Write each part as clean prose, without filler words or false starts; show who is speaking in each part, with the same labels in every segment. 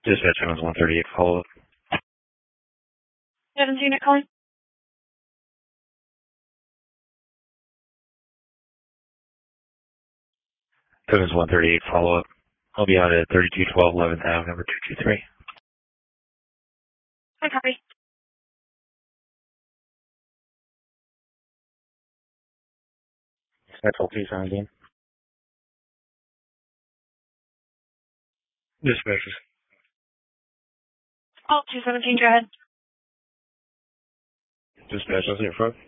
Speaker 1: Dispatch Evans 138, follow up.
Speaker 2: Evans unit calling.
Speaker 1: Evans 138, follow up. I'll be out at 3212 11th Ave, number 223.
Speaker 2: I copy.
Speaker 1: Central 217. Dispatches.
Speaker 2: All 217, go ahead.
Speaker 1: Dispatch, that's your front.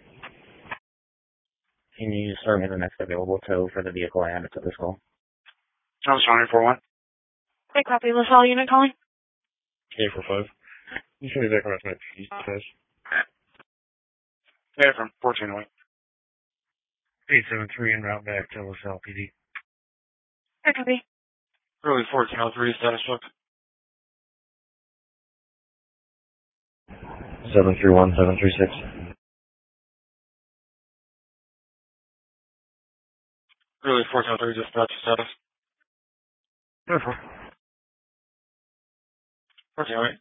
Speaker 1: Can you start me the next available tow for the vehicle I added to this call?
Speaker 3: Thomas County 41.
Speaker 2: I copy. LaSalle unit calling.
Speaker 1: A45. You should be back around tonight, dispatch.
Speaker 3: Yeah, from 14 away.
Speaker 1: 873 en route back to LaSalle PD.
Speaker 2: I copy.
Speaker 3: Early 1403, status book.
Speaker 1: 731 736.
Speaker 3: Early 1403, dispatch status. 1408.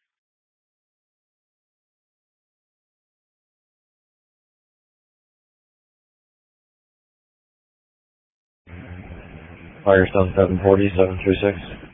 Speaker 1: Firestone 740 736.